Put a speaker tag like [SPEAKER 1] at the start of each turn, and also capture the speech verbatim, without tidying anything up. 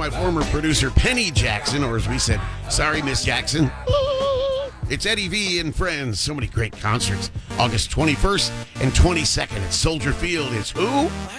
[SPEAKER 1] my former producer, Penny Jackson, or as we said, sorry, Miss Jackson. It's Eddie V and friends. So many great concerts. August twenty-first and twenty-second at Soldier Field. It's who?